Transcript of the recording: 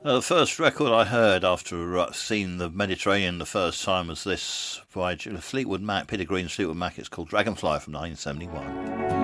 The first record I heard after seeing the Mediterranean the first time was this by Fleetwood Mac, Peter Green's Fleetwood Mac. It's called Dragonfly from 1971.